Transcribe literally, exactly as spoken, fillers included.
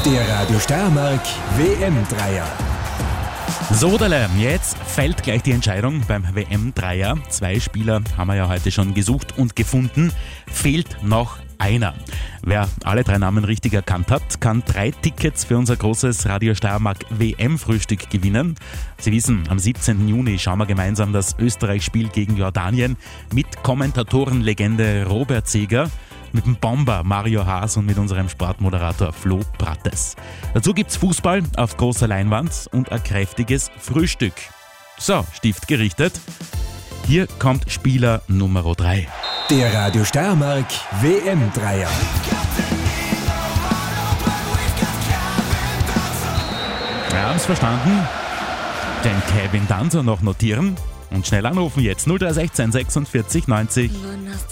Der Radio Steiermark W M-Dreier. Soderle, jetzt fällt gleich die Entscheidung beim W M-Dreier. Zwei Spieler haben wir ja heute schon gesucht und gefunden. Fehlt noch einer. Wer alle drei Namen richtig erkannt hat, kann drei Tickets für unser großes Radio Steiermark W M-Frühstück gewinnen. Sie wissen, am siebzehnten Juni schauen wir gemeinsam das Österreich-Spiel gegen Jordanien mit Kommentatorenlegende Robert Seger, mit dem Bomber Mario Haas und mit unserem Sportmoderator Flo Brattes. Dazu gibt's Fußball auf großer Leinwand und ein kräftiges Frühstück. So, Stift gerichtet. Hier kommt Spieler Nummer drei. Der Radio Steiermark W M-Dreier. Wir haben's verstanden. Den Kevin Danzer noch notieren und schnell anrufen jetzt null drei sechzehn sechsundvierzig neunzig